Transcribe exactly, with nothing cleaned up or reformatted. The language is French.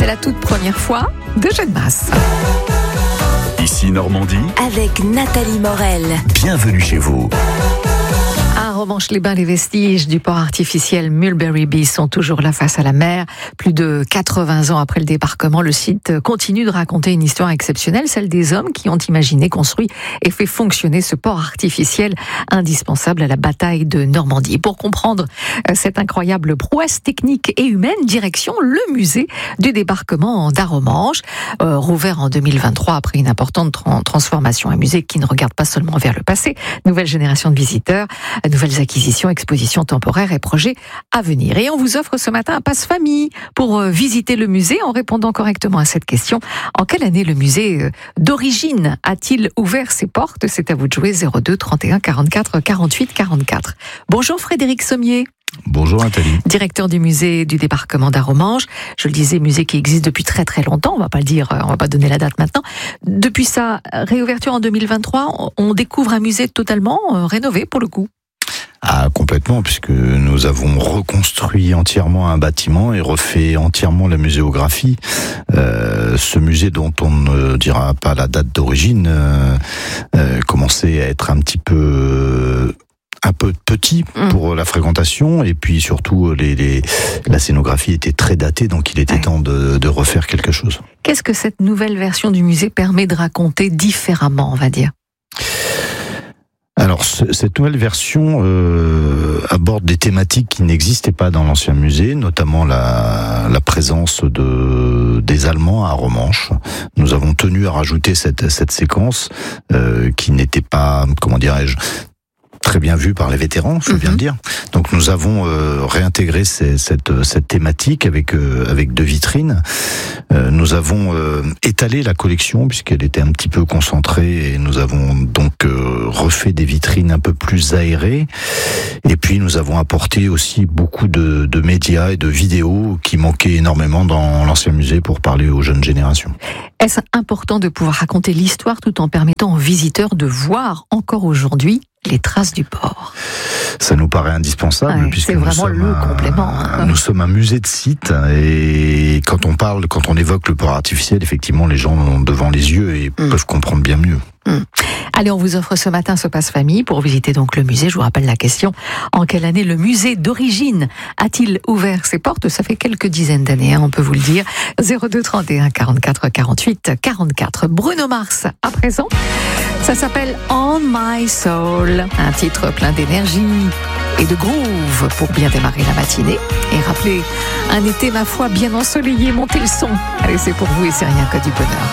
C'est la toute première fois de Jeanne Masse. Ici Normandie, avec Nathalie Morel. Bienvenue chez vous. À Romanche-les-Bains, les vestiges du port artificiel Mulberry Bay sont toujours là face à la mer. Plus de quatre-vingts ans après le débarquement, le site continue de raconter une histoire exceptionnelle, celle des hommes qui ont imaginé, construit et fait fonctionner ce port artificiel indispensable à la bataille de Normandie. Pour comprendre cette incroyable prouesse technique et humaine, direction le musée du débarquement d'Arromanches, euh, rouvert en deux mille vingt-trois après une importante tra- transformation. Un musée qui ne regarde pas seulement vers le passé, nouvelle génération de visiteurs, nouvelles acquisitions, expositions temporaires et projets à venir. Et on vous offre ce matin un passe-famille pour visiter le musée en répondant correctement à cette question. En quelle année le musée d'origine a-t-il ouvert ses portes? C'est à vous de jouer. Zéro deux trente et un quarante-quatre quarante-huit quarante-quatre. Bonjour Frédéric Sommier. Bonjour Nathalie. Directeur du musée du débarquement d'Arromanches. Je le disais, musée qui existe depuis très très longtemps. On va pas le dire, on va pas donner la date maintenant. Depuis sa réouverture en deux mille vingt-trois, on découvre un musée totalement rénové pour le coup. Ah, complètement, puisque nous avons reconstruit entièrement un bâtiment et refait entièrement la muséographie. Euh, ce musée dont on ne dira pas la date d'origine euh, euh, commençait à être un petit peu... un peu petit pour la fréquentation, et puis surtout les, les, la scénographie était très datée, donc il était ouais. temps de, de refaire quelque chose. Qu'est-ce que cette nouvelle version du musée permet de raconter différemment, on va dire ? Alors, ce, cette nouvelle version euh, aborde des thématiques qui n'existaient pas dans l'ancien musée, notamment la, la présence de, des Allemands à Arromanches. Nous avons tenu à rajouter cette, cette séquence euh, qui n'était pas, comment dirais-je, très bien vu par les vétérans, je viens mm-hmm. de dire. Donc nous avons euh, réintégré ces, cette, cette thématique avec euh, avec deux vitrines. Euh, nous avons euh, étalé la collection puisqu'elle était un petit peu concentrée, et nous avons donc euh, refait des vitrines un peu plus aérées. Et puis nous avons apporté aussi beaucoup de, de médias et de vidéos qui manquaient énormément dans l'ancien musée pour parler aux jeunes générations. Est-ce important de pouvoir raconter l'histoire tout en permettant aux visiteurs de voir encore aujourd'hui les traces du port? Ça nous paraît indispensable, ouais, puisque c'est vraiment le un, complément. Hein. Nous sommes un musée de site, et quand on parle, quand on évoque le port artificiel, effectivement, les gens ont devant les yeux et mmh. peuvent comprendre bien mieux. Mmh. Allez, on vous offre ce matin ce passe-famille pour visiter donc le musée. Je vous rappelle la question. En quelle année le musée d'origine a-t-il ouvert ses portes? Ça fait quelques dizaines d'années, hein, on peut vous le dire. Zéro deux trente et un quarante-quatre quarante-huit quarante-quatre. Bruno Mars, à présent. Ça s'appelle On My Soul. Un titre plein d'énergie et de groove pour bien démarrer la matinée. Et rappelez, un été, ma foi, bien ensoleillé. Montez le son. Allez, c'est pour vous et c'est rien que du bonheur.